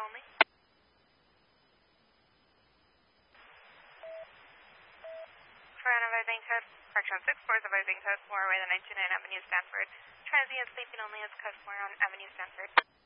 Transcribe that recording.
only. Front of Irving Code, correction 64 of Irving Code, 4 away the 929 Avenue, Stanford. Transient sleeping only as customer on Avenue, Stanford.